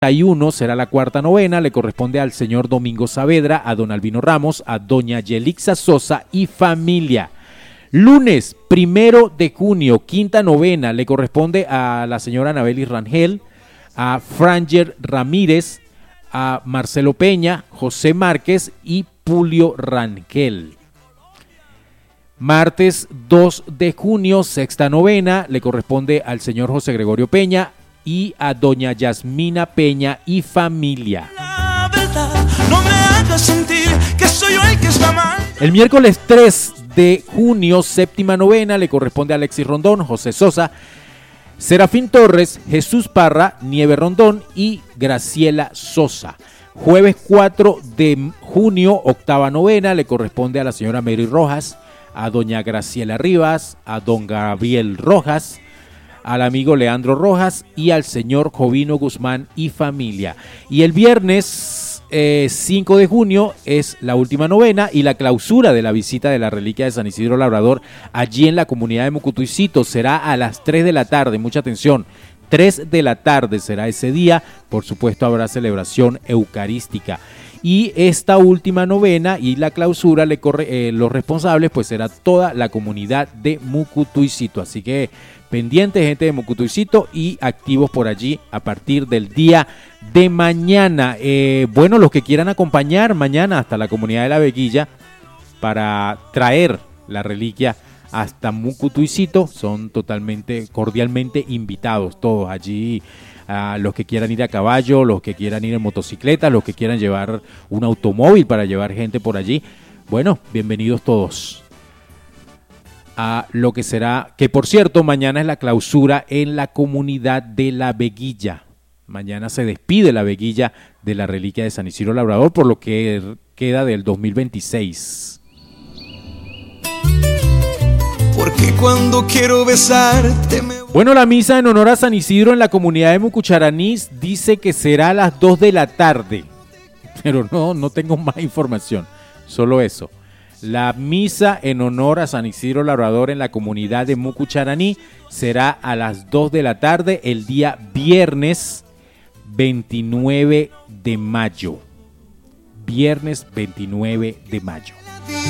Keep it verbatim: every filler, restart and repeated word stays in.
y uno será la cuarta novena, le corresponde al señor Domingo Saavedra, a don Albino Ramos, a doña Yelixa Sosa y familia. Lunes primero de junio, quinta novena, le corresponde a la señora Anabelis Rangel, a Franger Ramírez, a Marcelo Peña, José Márquez y Pulio Rangel. Martes dos de junio, sexta novena, le corresponde al señor José Gregorio Peña y a doña Yasmina Peña y familia. La verdad, no me hagas sentir que soy yo el que está mal. El miércoles tres de junio, séptima novena, le corresponde a Alexis Rondón, José Sosa, Serafín Torres, Jesús Parra, Nieve Rondón y Graciela Sosa. Jueves cuatro de junio, octava novena, le corresponde a la señora Mary Rojas, a doña Graciela Rivas, a don Gabriel Rojas, al amigo Leandro Rojas y al señor Jovino Guzmán y familia. Y el viernes eh, cinco de junio es la última novena y la clausura de la visita de la reliquia de San Isidro Labrador allí en la comunidad de Mucutuicito será a las tres de la tarde, mucha atención, tres de la tarde será ese día, por supuesto habrá celebración eucarística. Y esta última novena y la clausura, le corre, eh, los responsables pues será toda la comunidad de Mucutuicito, así que pendiente gente de Mucutuicito y activos por allí a partir del día de mañana. Eh, bueno, los que quieran acompañar mañana hasta la comunidad de La Veguilla para traer la reliquia hasta Mucutuicito son totalmente cordialmente invitados todos allí. A los que quieran ir a caballo, los que quieran ir en motocicleta, los que quieran llevar un automóvil para llevar gente por allí. Bueno, bienvenidos todos a lo que será, que por cierto, mañana es la clausura en la comunidad de La Veguilla. Mañana se despide La Veguilla de la reliquia de San Isidro Labrador por lo que queda del dos mil veintiséis. Porque cuando quiero besarte me... Bueno, la misa en honor a San Isidro en la comunidad de Mucucharaní dice que será a las dos de la tarde, pero no, no tengo más información, solo eso. La misa en honor a San Isidro Labrador en la comunidad de Mucucharaní será a las dos de la tarde el día viernes veintinueve de mayo. Viernes veintinueve de mayo.